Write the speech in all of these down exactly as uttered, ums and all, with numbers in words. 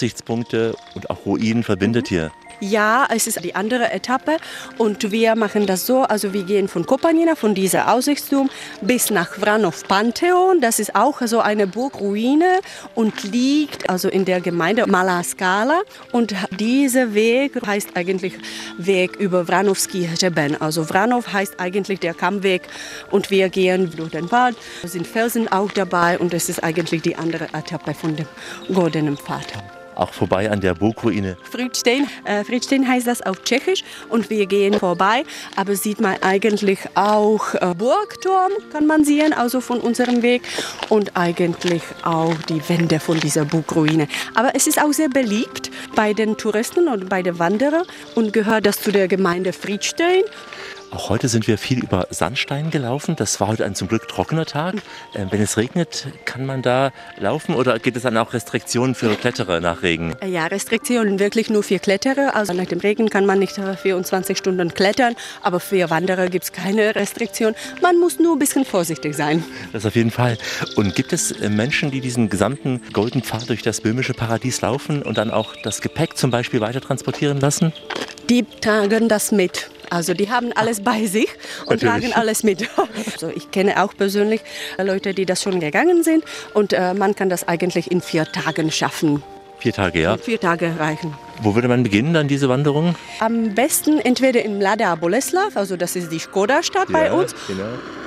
Aussichtspunkte und auch Ruinen verbindet hier. Ja, es ist die andere Etappe und wir machen das so, also wir gehen von Kopanina, von dieser Aussichtsturm, bis nach Vranov Pantheon. Das ist auch so eine Burgruine und liegt also in der Gemeinde Mala Skala. Und dieser Weg heißt eigentlich Weg über Vranovský hřeben. Also Vranov heißt eigentlich der Kammweg und wir gehen durch den Wald. Da sind Felsen auch dabei und es ist eigentlich die andere Etappe von dem Goldenen Pfad. Auch vorbei an der Burgruine. Friedstein. Äh, Friedstein heißt das auf Tschechisch und wir gehen vorbei, aber sieht man eigentlich auch äh, Burgturm, kann man sehen, also von unserem Weg und eigentlich auch die Wände von dieser Burgruine. Aber es ist auch sehr beliebt bei den Touristen und bei den Wanderern und gehört das zu der Gemeinde Friedstein. Auch heute sind wir viel über Sandstein gelaufen. Das war heute ein zum Glück trockener Tag. Äh, wenn es regnet, kann man da laufen oder gibt es dann auch Restriktionen für Kletterer nach Regen? Ja, Restriktionen wirklich nur für Kletterer. Also nach dem Regen kann man nicht vierundzwanzig Stunden klettern, aber für Wanderer gibt es keine Restriktion. Man muss nur ein bisschen vorsichtig sein. Das auf jeden Fall. Und gibt es Menschen, die diesen gesamten Goldenen Pfad durch das böhmische Paradies laufen und dann auch das Gepäck zum Beispiel weiter transportieren lassen? Die tragen das mit. Also die haben alles bei sich und Natürlich. tragen alles mit. Also ich kenne auch persönlich Leute, die das schon gegangen sind und äh, man kann das eigentlich in vier Tagen schaffen. Vier Tage, ja. Vier Tage reichen. Wo würde man beginnen dann diese Wanderung? Am besten entweder in Mladá Boleslav, also das ist die Škoda-Stadt bei ja, uns. Genau.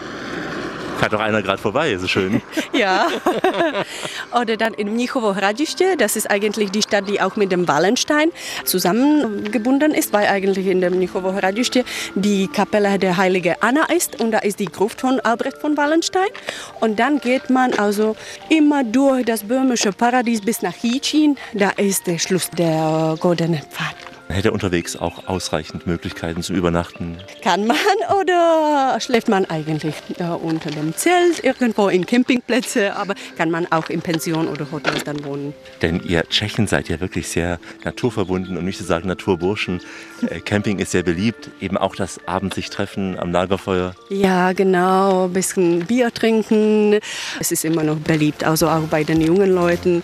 Fährt doch einer gerade vorbei, so schön. Ja. Oder dann in Mnichovo Hradiště, das ist eigentlich die Stadt, die auch mit dem Wallenstein zusammengebunden ist, weil eigentlich in dem Mnichovo Hradiště die Kapelle der Heiligen Anna ist und da ist die Gruft von Albrecht von Wallenstein. Und dann geht man also immer durch das böhmische Paradies bis nach Jičín, da ist der Schluss der Goldene Pfad. Man hätte unterwegs auch ausreichend Möglichkeiten zum Übernachten. Kann man oder schläft man eigentlich äh, unter dem Zelt, irgendwo in Campingplätze, aber kann man auch in Pension oder Hotels dann wohnen. Denn ihr Tschechen seid ja wirklich sehr naturverbunden und nicht zu sagen Naturburschen. Äh, Camping ist sehr beliebt, eben auch das abends sich treffen am Lagerfeuer. Ja, genau, ein bisschen Bier trinken. Es ist immer noch beliebt, also auch bei den jungen Leuten.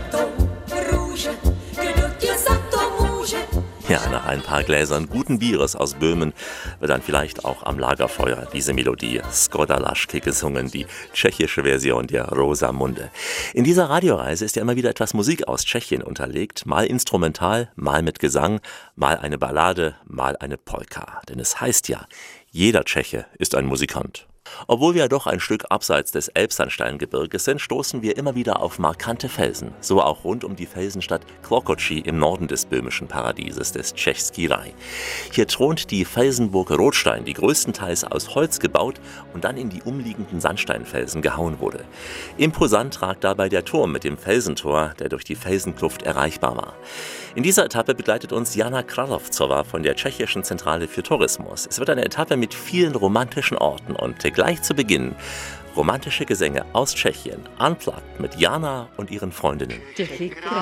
Ja, nach ein paar Gläsern guten Bieres aus Böhmen wird dann vielleicht auch am Lagerfeuer diese Melodie Škoda Lašky gesungen, die tschechische Version der Rosamunde. In dieser Radioreise ist ja immer wieder etwas Musik aus Tschechien unterlegt, mal instrumental, mal mit Gesang, mal eine Ballade, mal eine Polka. Denn es heißt ja, jeder Tscheche ist ein Musikant. Obwohl wir doch ein Stück abseits des Elbsandsteingebirges sind, stoßen wir immer wieder auf markante Felsen. So auch rund um die Felsenstadt Klokoči im Norden des böhmischen Paradieses, des Český Raj. Hier thront die Felsenburg Rotstein, die größtenteils aus Holz gebaut und dann in die umliegenden Sandsteinfelsen gehauen wurde. Imposant ragt dabei der Turm mit dem Felsentor, der durch die Felsenkluft erreichbar war. In dieser Etappe begleitet uns Jana Kralovcová von der Tschechischen Zentrale für Tourismus. Es wird eine Etappe mit vielen romantischen Orten und gleich zu Beginn romantische Gesänge aus Tschechien, unplugged mit Jana und ihren Freundinnen.